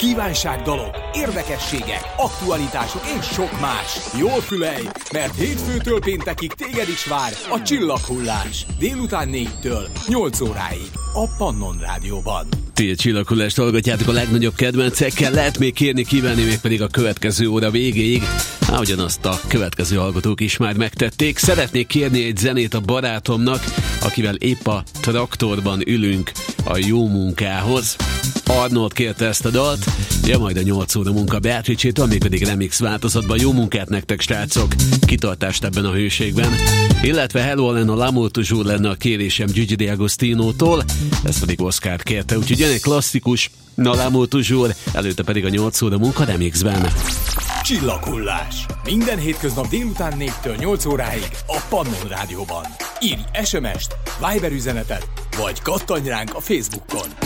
kívánságdalok, érdekességek, aktualitások és sok más. Jól fülelj, mert hétfőtől péntekig téged is vár a Csillaghullás. Délután 4-től 8 óráig a Pannon Rádióban. Ti a Csillaghullást hallgatjátok a legnagyobb kedvencekkel, lehet még kérni, kívánni még pedig a következő óra végéig. Ahogyan azt a következő hallgatók is már megtették. Szeretnék kérni egy zenét a barátomnak, akivel épp a traktorban ülünk a jó munkához. Arnold kérte ezt a dalt, ja majd a 8 óra munka Beatrice-től, még pedig remix változatban. Jó munkát nektek, srácok, kitartást ebben a hőségben. Illetve Hello lenne a L'amour toujours lenne a kérésem Gigi D'Agostinótól, ezt pedig Oscar kérte, úgyhogy jön egy klasszikus, na L'amour toujours, előtte pedig a 8 óra munka remixben. Csillaghullás. Minden hétköznap délután 4-től 8 óráig a Pannon Rádióban. Írj SMS-t, Viber üzenetet, vagy kattanj ránk a Facebookon.